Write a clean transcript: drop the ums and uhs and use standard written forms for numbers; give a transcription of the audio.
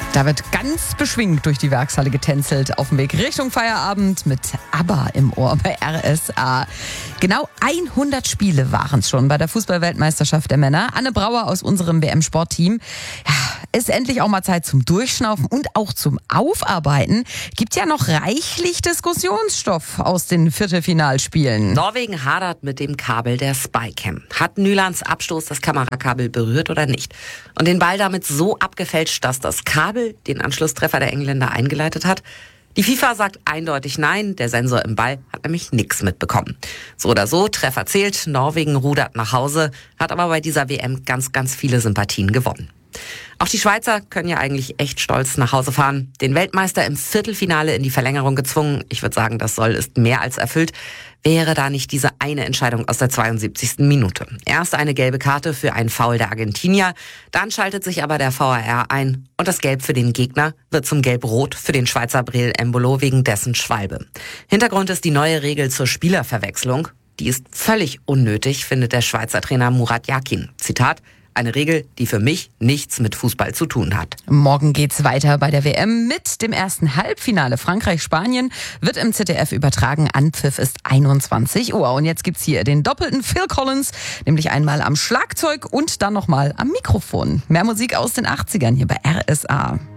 Da wird ganz beschwingt durch die Werkshalle getänzelt auf dem Weg Richtung Feierabend mit ABBA im Ohr bei RSA. Genau 100 Spiele waren es schon bei der Fußball-Weltmeisterschaft der Männer. Anne Brauer aus unserem WM-Sportteam. Ja, ist endlich auch mal Zeit zum Durchschnaufen und auch zum Aufarbeiten. Gibt ja noch reichlich Diskussionsstoff aus den Viertelfinalspielen. Norwegen hadert mit dem Kabel der Spycam. Hat Nylands Abstoß das Kamerakabel berührt oder nicht? Und den Ball damit so abgefälscht, dass das Kabel den Anschlusstreffer der Engländer eingeleitet hat? Die FIFA sagt eindeutig nein, der Sensor im Ball hat nämlich nichts mitbekommen. So oder so, Treffer zählt, Norwegen rudert nach Hause, hat aber bei dieser WM ganz, ganz viele Sympathien gewonnen. Auch die Schweizer können ja eigentlich echt stolz nach Hause fahren. Den Weltmeister im Viertelfinale in die Verlängerung gezwungen. Ich würde sagen, das Soll ist mehr als erfüllt. Wäre da nicht diese eine Entscheidung aus der 72. Minute. Erst eine gelbe Karte für einen Foul der Argentinier, dann schaltet sich aber der VAR ein und das Gelb für den Gegner wird zum Gelb-Rot für den Schweizer Breel Embolo wegen dessen Schwalbe. Hintergrund ist die neue Regel zur Spielerverwechslung. Die ist völlig unnötig, findet der Schweizer Trainer Murat Yakin. Zitat: Eine Regel, die für mich nichts mit Fußball zu tun hat. Morgen geht's weiter bei der WM mit dem ersten Halbfinale. Frankreich-Spanien wird im ZDF übertragen. Anpfiff ist 21 Uhr. Und jetzt gibt's hier den doppelten Phil Collins, nämlich einmal am Schlagzeug und dann nochmal am Mikrofon. Mehr Musik aus den 80ern hier bei RSA.